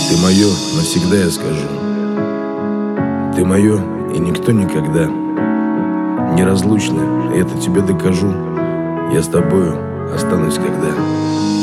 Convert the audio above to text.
Ты мое, навсегда я скажу. Ты мое, и никто никогда. Неразлучны, и это тебе докажу. Я с тобою останусь когда.